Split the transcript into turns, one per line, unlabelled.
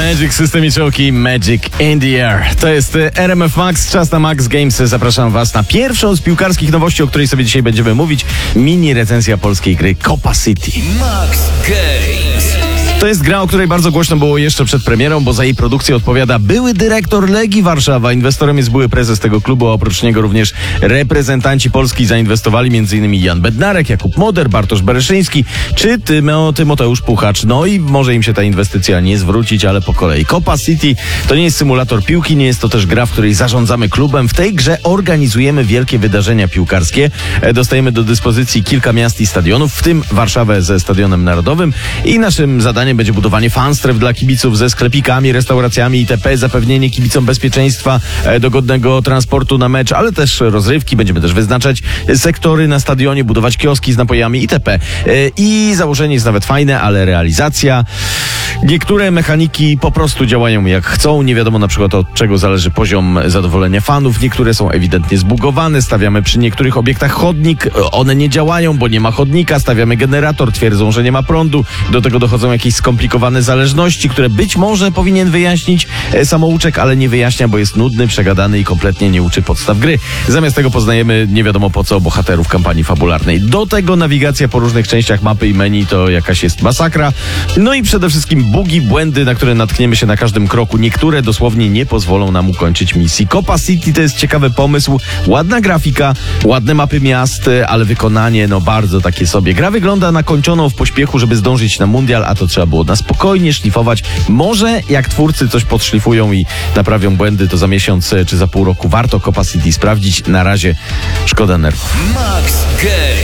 Magic System i czołki Magic in the Air. To jest RMF Max, czas na Max Games. Zapraszam Was na pierwszą z piłkarskich nowości, o której sobie dzisiaj będziemy mówić. Mini recenzja polskiej gry Copa City.
Max Games.
To jest gra, o której bardzo głośno było jeszcze przed premierą, bo za jej produkcję odpowiada były dyrektor Legii Warszawa. Inwestorem jest były prezes tego klubu, a oprócz niego również reprezentanci Polski zainwestowali m.in. Jan Bednarek, Jakub Moder, Bartosz Bereszyński czy Tymoteusz Puchacz. No i może im się ta inwestycja nie zwrócić, ale po kolei. Copa City to nie jest symulator piłki, nie jest to też gra, w której zarządzamy klubem. W tej grze organizujemy wielkie wydarzenia piłkarskie. Dostajemy do dyspozycji kilka miast i stadionów, w tym Warszawę ze Stadionem Narodowym, i naszym zadaniem będzie budowanie fanstref dla kibiców ze sklepikami, restauracjami itp., zapewnienie kibicom bezpieczeństwa, dogodnego transportu na mecz, ale też rozrywki. Będziemy też wyznaczać sektory na stadionie, budować kioski z napojami itp. I założenie jest nawet fajne, ale realizacja. Niektóre mechaniki po prostu działają jak chcą. Nie wiadomo na przykład, od czego zależy poziom zadowolenia fanów. Niektóre są ewidentnie zbugowane. Stawiamy przy niektórych obiektach chodnik. One nie działają, bo nie ma chodnika. Stawiamy generator. Twierdzą, że nie ma prądu. Do tego dochodzą jakieś skomplikowane zależności, które być może powinien wyjaśnić samouczek, ale nie wyjaśnia, bo jest nudny, przegadany i kompletnie nie uczy podstaw gry. Zamiast tego poznajemy nie wiadomo po co bohaterów kampanii fabularnej. Do tego nawigacja po różnych częściach mapy i menu to jakaś jest masakra. No i przede wszystkim bugi, błędy, na które natkniemy się na każdym kroku. Niektóre dosłownie nie pozwolą nam ukończyć misji. Copa City to jest ciekawy pomysł, ładna grafika, ładne mapy miast, ale wykonanie no bardzo takie sobie. Gra wygląda na kończoną w pośpiechu, żeby zdążyć na mundial, a to trzeba było na spokojnie szlifować. Może jak twórcy coś podszlifują i naprawią błędy, to za miesiąc czy za pół roku warto Copa City sprawdzić. Na razie szkoda nerwów.
Max Games.